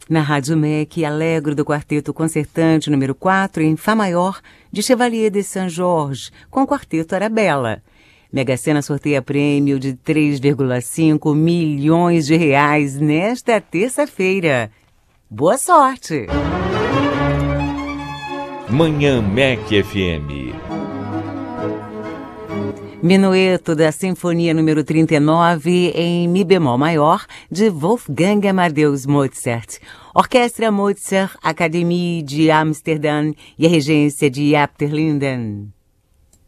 Na Rádio MEC, Alegro do Quarteto Concertante número 4 em Fá maior de Chevalier de Saint-Georges, com o Quarteto Arabella. Mega Sena sorteia prêmio de 3,5 milhões de reais nesta terça-feira. Boa sorte! Manhã MEC FM. Minueto da Sinfonia número 39 em Mi bemol maior de Wolfgang Amadeus Mozart. Orquestra Mozart, Academie de Amsterdã e a regência de Jaap ter Linden.